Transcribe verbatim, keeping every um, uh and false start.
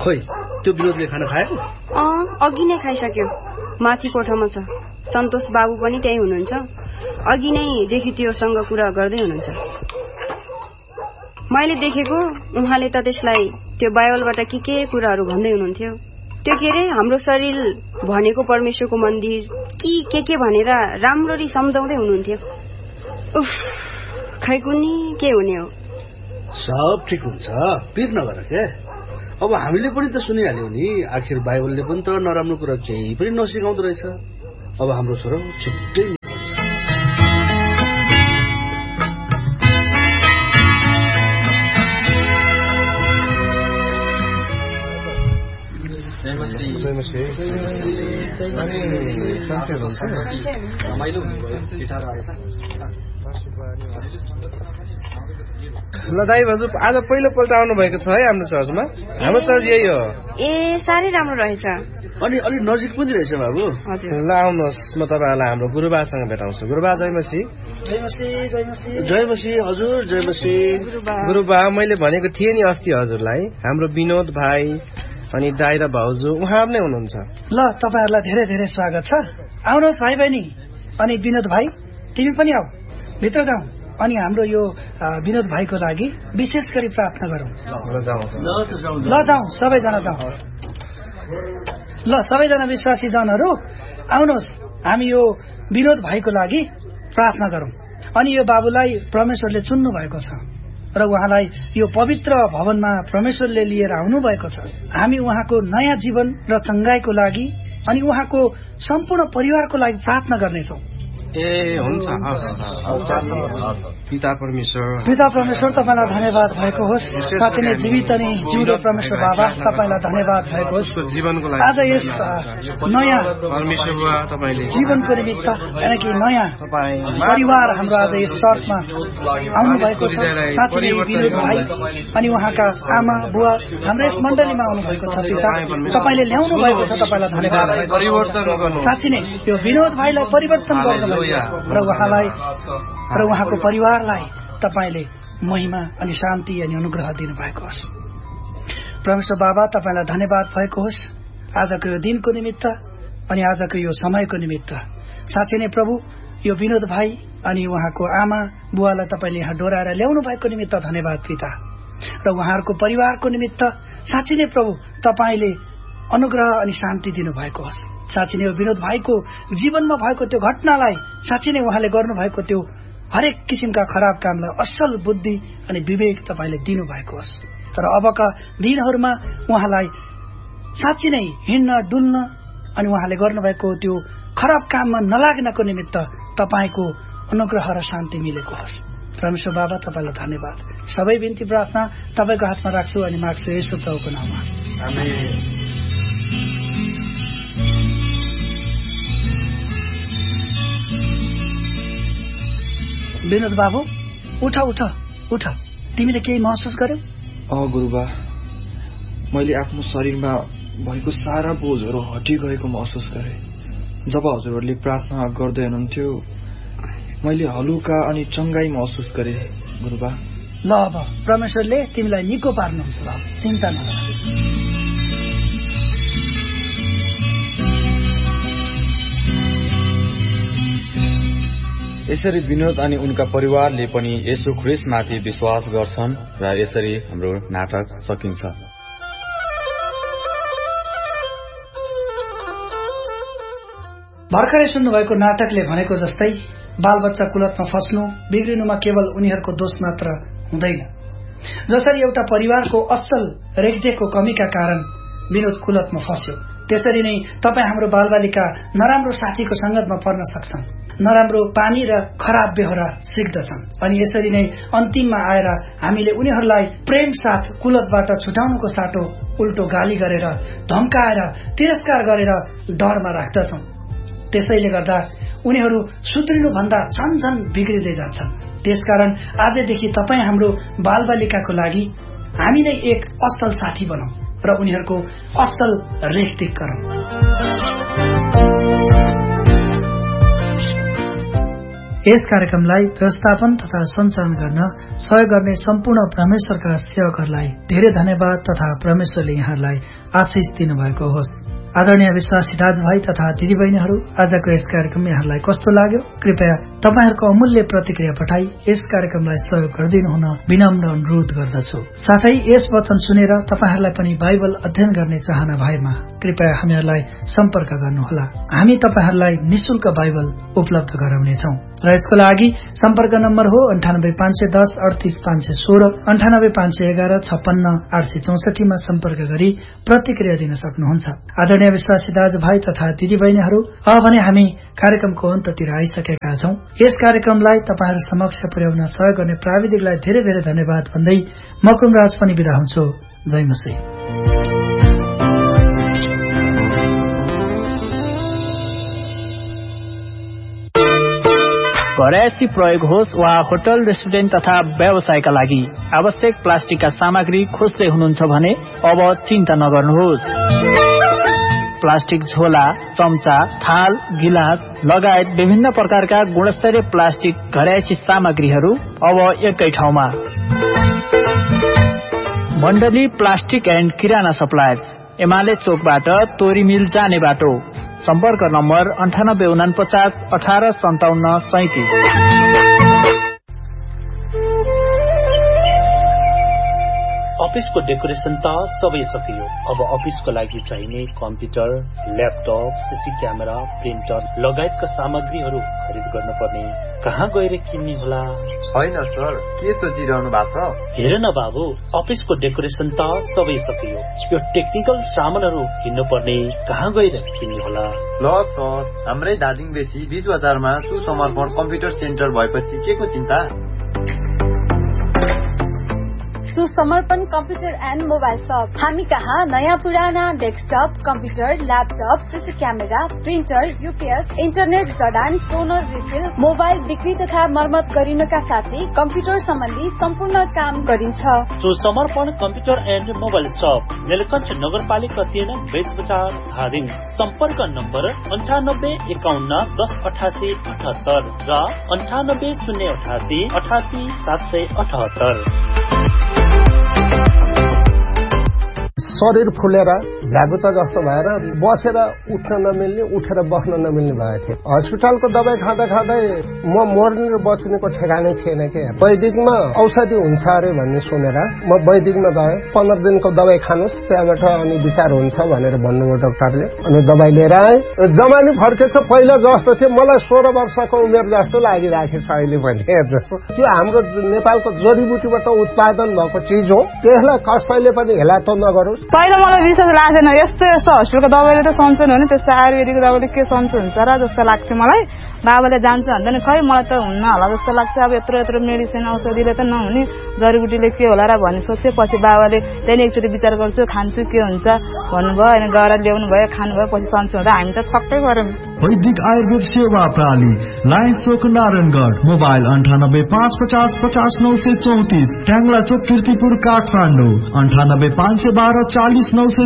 खोइ त्यो विनोदले खाना खायो? अँ अघि नै खाइसक्यो, माथि कोठामा छ। सन्तोष बाबु पनि त्यही हुनुहुन्छ, अघि नै देखि त्योसँग कुरा गर्दै हुनुहुन्छ। मैले देखेको उहाँले त त्यसलाई त्यो बाइबलबाट के के कुराहरू भन्दै हुनुहुन्थ्यो। त्यो के अरे हाम्रो शरीर भनेको परमेश्वरको मन्दिर कि के के भनेर राम्ररी सम्झाउँदै हुनुहुन्थ्यो। उफ, खै कुनी के हुने हो। सब ठिक हुन्छ, पिर नगर के। अब हामीले पनि त सुनिहाल्यौ नि, आखिर बाइबलले पनि त नराम्रो कुरा केही पनि नसिकाउँदो रहेछ। अब हाम्रो छोरो छिट्टै ल दाइ भाउजू आज पहिलोपल्ट आउनु भएको छ है हाम्रो चर्चमा। हाम्रो चर्च यही हो। ए साह्रै राम्रो रहेछ। अनि अलि नजिक पनि रहेछ बाबु। हजुर ल आउनुहोस्, म तपाईँहरूलाई हाम्रो गुरुबासँग भेटाउँछु। गुरुबा जय मसी। जय मसी जय मसी जय मसी हजुर जय मसी। गुरुबा मैले भनेको थिएँ नि अस्ति हजुरलाई, हाम्रो विनोद भाइ अनि दाइ र भाउजू उहाँहरू नै हुनुहुन्छ। ल तपाईँहरूलाई धेरै धेरै स्वागत छ। आउनुहोस् भाइ बहिनी। अनि विनोद भाइ तिमी पनि आऊ, भित्र जाउँ अनि हाम्रो यो विनोद भाइको लागि विशेष गरी प्रार्थना गरौँ। ल जाउँ सबैजना जाउँ। ल सबैजना विश्वासी जनहरू आउनुहोस्, हामी यो विनोद भाइको लागि प्रार्थना गरौँ। अनि यो बाबुलाई परमेश्वरले चुन्नु भएको छ र उहाँलाई यो पवित्र भवनमा परमेश्वरले लिएर आउनु भएको छ। हामी उहाँको नयाँ जीवन र चङ्गाईको लागि अनि उहाँको सम्पूर्ण परिवारको लागि प्रार्थना गर्नेछौँ। ए हुन्छ, पिता परमेश्वर पिता परमेश्वर तपाईँलाई धन्यवाद भएको होस्। साँच्चै नै जीवित अनि जिउँदो परमेश्वर बाबा तपाईँलाई धन्यवाद भएको होस् जीवनको लागि। आज यस नयाँ परमेश्वर बुवा तपाईँले जीवनको निमित्त यानि कि नयाँ परिवार हाम्रो आज यस चर्चमा आउनु भएको छ। साँच्चै नै विनोद भाइ अनि उहाँका आमा बुवा हाम्रो यस मण्डलीमा आउनु भएको छ। पिता तपाईँले ल्याउनु भएको छ, तपाईँलाई धन्यवाद। साँच्चै नै यो विनोद भाइलाई परिवर्तन गर्नु र उहाँलाई र उहाँको परिवारलाई तपाईँले महिमा अनि शान्ति अनि अनुग्रह दिनुभएको होस्। परमेश्वर बाबा तपाईँलाई धन्यवाद भएको होस् आजको यो दिनको निमित्त अनि आजको यो समयको निमित्त। साँच्चै नै प्रभु यो विनोद भाइ अनि उहाँको आमा बुवालाई तपाईँले यहाँ डोराएर ल्याउनु भएको निमित्त धन्यवाद पिता। र उहाँहरूको परिवारको निमित्त साँच्चै नै प्रभु तपाईँले अनुग्रह अनि शान्ति दिनुभएको होस्। साँच्चै नै विनोद भाइको जीवनमा भएको त्यो घटनालाई साँच्चै नै उहाँले गर्नुभएको त्यो हरेक किसिमका खराब कामलाई असल बुद्धि अनि विवेक तपाईँले दिनुभएको होस्। तर अबका दिनहरूमा उहाँलाई साँच्चै नै हिँड्न डुल्न अनि उहाँले गर्नुभएको त्यो खराब काममा नलाग्नको निमित्त तपाईँको अनुग्रह र शान्ति मिलेको होस्। परमेश्वर बाबा तपाईँलाई धन्यवाद। सबै बिन्ती प्रार्थना तपाईँको हातमा राख्छु अनि माग्छु येशू प्रभुको नाममा, आमेन। विनोद बाबु उठ उठ उठ, तिमीले केही महसुस गर्यौ? अँ गुरुबा, मैले आफ्नो शरीरमा भएको सारा बोझहरू हटिगएको महसुस गरेँ। जब हजुरहरूले प्रार्थना गर्दै हुनुहुन्थ्यो मैले हलुका अनि चङ्गाई महसुस गरेँ गुरुबा। ल अब परमेश्वरले तिमीलाई निको पार्नुहुन्छ, ल चिन्ता नगर। यसरी विनोद अनि उनका परिवारले पनि येशू ख्रीष्टमाथि विश्वास गर्छन् र यसरी हाम्रो नाटक सकिन्छ। भर्खरै सुन्नुभएको नाटकले भनेको जस्तै बालबच्चा कुलतमा फस्नु बिग्रिनुमा केवल उनीहरूको दोष मात्र हुँदैन। जसरी एउटा परिवारको असल रेखदेखको कमीका कारण विनोद कुलतमा फस्यो, त्यसरी नै तपाईँ हाम्रो बालबालिका नराम्रो साथीको संगतमा पर्न सक्छन्, नराम्रो पानी र खराब बेहोरा सिक्दछन् अनि यसरी नै अन्तिममा आएर हामीले उनीहरूलाई प्रेम साथ कुलतबाट छुटाउनुको साटो उल्टो गाली गरेर धम्काएर तिरस्कार गरेर डरमा राख्दछौं। त्यसैले गर्दा उनीहरू सुध्रिनु भन्दा झन झन बिग्रिँदै जान्छन्। त्यसकारण आजदेखि तपाईँ हाम्रो बालबालिकाको लागि हामी नै एक असल साथी बनौं र उनीहरूको असल रेखदेख गरौं। यस कार्यक्रमलाई व्यवस्थापन तथा सञ्चालन गर्न सहयोग गर्ने सम्पूर्ण परमेश्वरका सेवकहरूलाई धेरै धन्यवाद तथा परमेश्वरले यहाँहरूलाई आशिष दिनुभएको होस्। आदरणीय विश्वासी दाजुभाइ तथा दिदीबहिनीहरू, आजको यस कार्यक्रम यहाँहरूलाई कस्तो लाग्यो? कृपया तपाईहरूको अमूल्य प्रतिक्रिया पठाई यस कार्यक्रमलाई सहयोग गरिदिनु हुन विनम्र अनुरोध गर्दछु। साथै यस वचन सुनेर तपाईहरूलाई पनि बाइबल अध्ययन गर्ने चाहना भएमा कृपया हामीहरूलाई सम्पर्क गर्नुहोला। हामी तपाईहरूलाई निशुल्क बाइबल उपलब्ध गराउनेछौँ र यसको लागि सम्पर्क नम्बर हो अन्ठानब्बे पाँच सय दस अडतिस पाँच सय सोह्र अन्ठानब्बे पाँच सय एघार छप्पन्न आठ सय चौसठीमा सम्पर्क गरी प्रतिक्रिया दिन सक्नुहुन्छ। आदरणीय विश्वासी दाजुभाइ तथा दिदीबहिनीहरू, अब भने हामी कार्यक्रमको अन्ततिर आइसकेका छौं। यस कार्यक्रमलाई तपाईहरू समक्ष पुर्याउन सहयोग गर्ने प्राविधिकलाई धेरै धेरै धन्यवाद भन्दै म कुमराज पनि बिदा हुन्छु। जय मसीह। घरयासी प्रयोग होस् वा होटल, रेस्टुरेन्ट तथा व्यवसायका लागि आवश्यक प्लास्टिकका सामग्री खोज्दै हुनुहुन्छ भने अब चिन्ता नगर्नुहोस्। प्लास्टिक झोला, चम्चा, थाल, गिलास लगायत विभिन्न प्रकारका गुणस्तरीय प्लास्टिक घरयासी सामग्रीहरू अब एकै ठाउँमा। मण्डली प्लास्टिक एन्ड किराना सप्लायर्स, एमाले चोकबाट तोरी मिल जाने बाटो। सम्पर्क नम्बर अन्ठानब्बे उनापचास अठार सन्ताउन्न सैतिस। अफिसको डेकोरेसन त सबै सकियो। अब अफिसको लागि चाहिने computer, laptop, CC camera, printer लगायतका सामग्रीहरू खरिद गर्नुपर्ने कहाँ गएर किन्ने होला? छैन सर, के सोचिरहनु भएको छ? हेर न बाबु, अफिसको डेकोरेसन त सबै सकियो। यो टेक्निकल सामानहरू किन्नुपर्ने कहाँ गएर किन्ने होला? ल सर, हाम्रै दार्जिलिङ बेसी बीच बजारमा सुसमर्पण कम्प्युटर सेन्टर भएपछि के को चिन्ता? सुसमर्पण कम्प्युटर एन्ड मोबाइल शप। हामी कहाँ नयाँ पुराना desktop, computer, laptop, CC camera, printer, UPS, internet जडान, टोनर रिफिल, मोबाइल बिक्री तथा मर्मत गरिनका साथै कम्प्युटर सम्बन्धी सम्पूर्ण काम गरिन्छ। सुसमर्पण कम्प्युटर एन्ड मोबाइल शप, नीलकण्ठ नगरपालिका तीन, बेच बजार, धादिङ। सम्पर्क नम्बर अन्ठानब्बे एकाउन्न दस अठासी अठहत्तर र अन्ठानब्बे शून्य अठासी अठासी सात सय अठहत्तर। शरीर फुलेर झ्यागुता जस्तो भएर बसेर उठ्न नमिल्ने, उठेर बस्न नमिल्ने भएको थियो। हस्पिटलको दबाई खाँदा खाँदै म मर्ने र बच्नेको ठेगानै थिएन के। वैदिकमा औषधि हुन्छ अरे भन्ने सुनेर म वैदिकमा गएँ। पन्ध्र दिनको दबाई खानुहोस्, त्यहाँबाट अनि विचार हुन्छ भनेर भन्नुभयो डाक्टरले। अनि दबाई लिएर आएँ। जमानी फर्केछ, पहिला जस्तो थियो मलाई सोह्र वर्षको उमेर जस्तो लागिरहेको छ अहिले पनि। हेर्नुहोस्, त्यो हाम्रो नेपालको जडीबुटीबाट उत्पादन भएको चिज हो, त्यसलाई कसैले पनि हेला त नगरोस्। पहिला मलाई विश्वास लाग्दैन, यस्तो यस्तो हस्पिटलको दबाईले त सन्चो हुने, त्यस्तो आयुर्वेदिक दबाईले के सन्चो हुन्छ र जस्तो लाग्थ्यो मलाई। बाबाले जान्छ भन्दैन, खै मलाई त हुन्न होला जस्तो लाग्छ। अब यत्रो यत्रो मेडिसिन औषधिले त नहुने, जडीबुटीले के होला र भन्ने सोच्थ्यो। पछि बाबाले त्यहाँदेखि एकचोटि विचार गर्छु, खान्छु के हुन्छ भन्नुभयो, अनि गएर ल्याउनु भयो, खानुभयो, पछि सन्चो हुँदा हामी त छक्कै गऱ्यौँ। वैदिक आयुर्वेद सेवा प्रणाली, लायन्स चोक नारायणगढ। मोबाइल अन्ठानब्बे पाँच पचास पचास नौ सय चौतिस। ट्याङ्ला चोक, किर्तिपुर, काठमाडौँ। अन्ठानब्बे पाँच सय बाह्र चालिस नौ सय